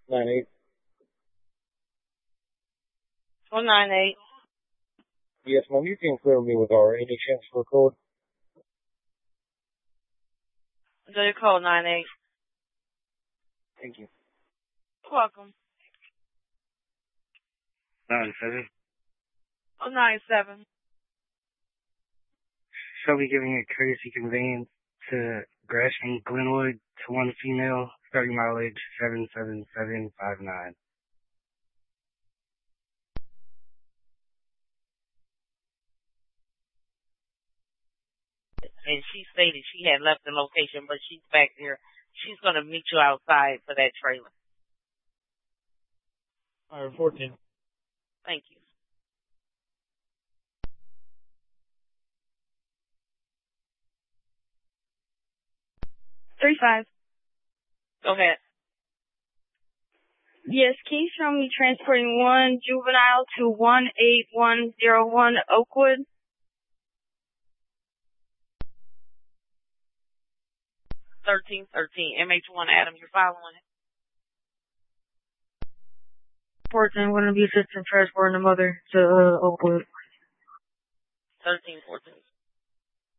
98. 198. Yes, ma'am, you can clear me with our any transfer code. Do you call 98? Thank you. You're welcome. 97. 097. Shall be giving a courtesy conveyance to Gresham Glenwood to one female, 30 mileage 77759. And she stated she had left the location, but she's back there. She's going to meet you outside for that trailer. 14. Thank you. Three five. Go ahead. Yes, can you show me transporting one juvenile to 18101 Oakwood? 1313. MH1 Adam, you're following it? 14, going to be assistant transporting the mother to Oakwood. 1314.